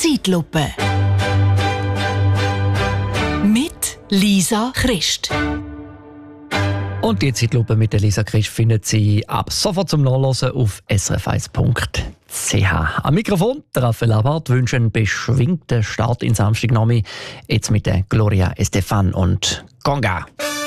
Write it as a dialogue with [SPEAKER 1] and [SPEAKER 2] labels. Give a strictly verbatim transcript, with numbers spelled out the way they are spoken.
[SPEAKER 1] Zeitlupe. Mit Lisa Christ.
[SPEAKER 2] Und die Zeitlupe mit der Lisa Christ findet Sie ab sofort zum Nachlesen auf s r f eins punkt c h. Am Mikrofon der Raphael Abart wünscht einen beschwingten Start in Samstagnachmittag. Jetzt mit der Gloria Estefan und Conga.